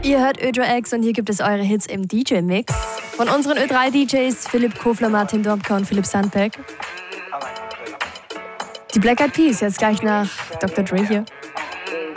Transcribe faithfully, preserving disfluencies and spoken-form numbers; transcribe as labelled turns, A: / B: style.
A: Ihr hört Ö drei X und hier gibt es eure Hits im D J-Mix. Von unseren Ö drei D Js Philipp Kofler, Martin Domka und Philipp Sandbeck. Die Black Eyed Peas jetzt gleich nach Doktor Dre hier.